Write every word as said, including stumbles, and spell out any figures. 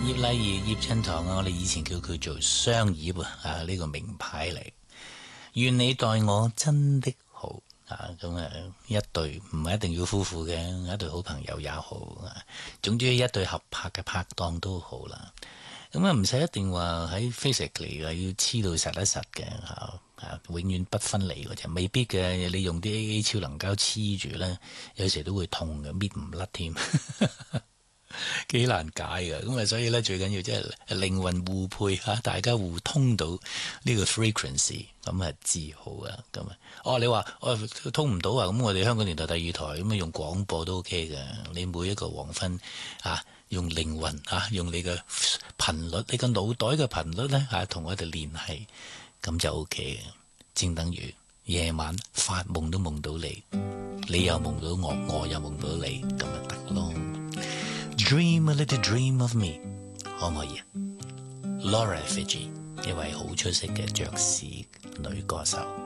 葉麗儀、葉振棠啊，我哋以前叫佢做雙葉啊，啊呢、這個名牌嚟。願你待我真的好啊，咁啊一對唔係一定要夫婦嘅，一對好朋友也好啊。總之一對合拍嘅拍檔都好啦。咁啊唔使一定話喺 physically 嘅，要黐到實一實嘅嚇啊，永遠不分離嗰隻未必嘅。你用啲 A A 超能膠黐住咧，有時都會痛嘅，搣唔甩添。幾難解嘅，咁啊，所以咧最緊要即係靈魂互配嚇，大家互通到呢個 frequency，咁啊至好啊，咁啊，哦你話哦通唔到啊，咁我哋香港電台第二台咁啊用廣播都 OK 嘅，你每一個黃昏啊用靈魂啊用你嘅頻率，你個腦袋嘅頻率咧嚇同我哋聯繫，咁就 OK 嘅，正等於夜晚發夢都夢到你，你又夢到我，我又夢到你，咁啊得咯。Dream a little dream of me， 可唔可以啊 ？Laura Fiji， 一位好出色嘅爵士女歌手。